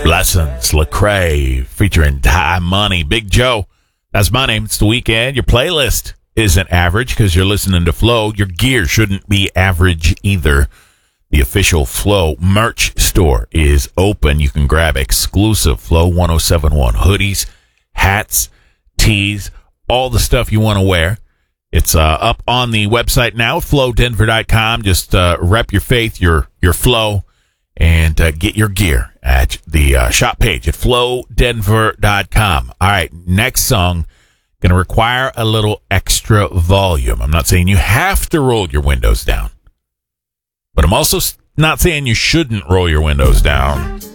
Blessings, Lecrae, featuring Ty Money. Big Joe, that's my name. It's the weekend. Your playlist isn't average because you're listening to Flow. Your gear shouldn't be average either. The official Flow merch store is open. You can grab exclusive Flow 1071 hoodies, hats, tees, all the stuff you want to wear. It's up on the website now, flowdenver.com. Just rep your faith, your flow, and get your gear at the shop page at flowdenver.com. All right, next song, going to require a little extra volume. I'm not saying you have to roll your windows down, but I'm also not saying you shouldn't roll your windows down.